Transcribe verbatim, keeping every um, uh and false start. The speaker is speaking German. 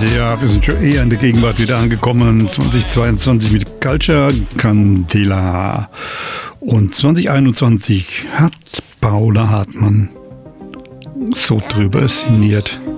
Ja, wir sind schon eher in der Gegenwart wieder angekommen. zweitausendzweiundzwanzig mit Culture Candela. Und zweitausendeinundzwanzig hat Paula Hartmann so drüber sinniert.